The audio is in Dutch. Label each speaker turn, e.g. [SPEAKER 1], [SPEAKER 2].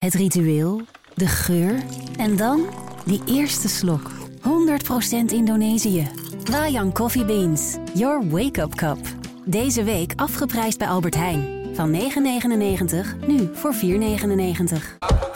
[SPEAKER 1] Het ritueel, de geur en dan die eerste slok. 100% Indonesië. Wayang Coffee Beans. Your wake-up cup. Deze week afgeprijsd bij Albert Heijn. Van €9,99 nu voor €4,99.